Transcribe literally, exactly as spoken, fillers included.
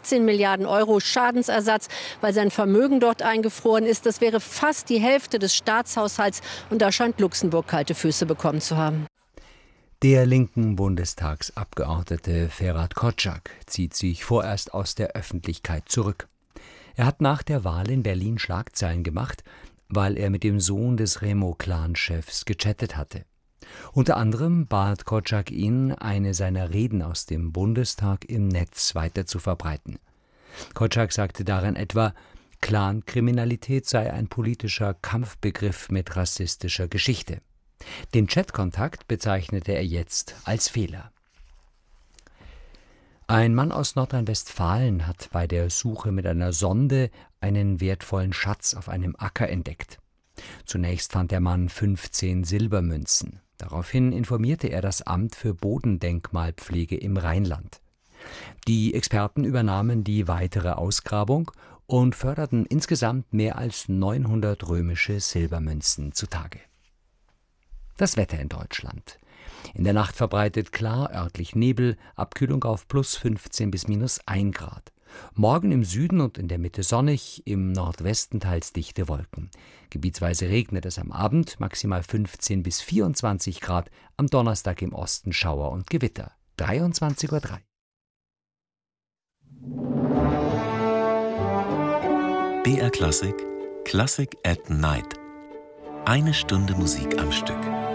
achtzehn Milliarden Euro Schadensersatz, weil sein Vermögen dort eingefroren ist. Das wäre fast die Hälfte des Staatshaushalts. Und da scheint Luxemburg kalte Füße bekommen zu haben. Der linken Bundestagsabgeordnete Ferhat Kocak zieht sich vorerst aus der Öffentlichkeit zurück. Er hat nach der Wahl in Berlin Schlagzeilen gemacht, weil er mit dem Sohn des Remo-Clan-Chefs gechattet hatte. Unter anderem bat Kocak ihn, eine seiner Reden aus dem Bundestag im Netz weiter zu verbreiten. Kocak sagte darin etwa, Clankriminalität sei ein politischer Kampfbegriff mit rassistischer Geschichte. Den Chatkontakt bezeichnete er jetzt als Fehler. Ein Mann aus Nordrhein-Westfalen hat bei der Suche mit einer Sonde einen wertvollen Schatz auf einem Acker entdeckt. Zunächst fand der Mann fünfzehn Silbermünzen. Daraufhin informierte er das Amt für Bodendenkmalpflege im Rheinland. Die Experten übernahmen die weitere Ausgrabung und förderten insgesamt mehr als neunhundert römische Silbermünzen zutage. Das Wetter in Deutschland. In der Nacht verbreitet klar, örtlich Nebel, Abkühlung auf plus fünfzehn bis minus ein Grad. Morgen im Süden und in der Mitte sonnig, im Nordwesten teils dichte Wolken. Gebietsweise regnet es am Abend, maximal fünfzehn bis vierundzwanzig Grad, am Donnerstag im Osten Schauer und Gewitter. dreiundzwanzig Uhr drei. B R Klassik, Klassik at Night. Eine Stunde Musik am Stück.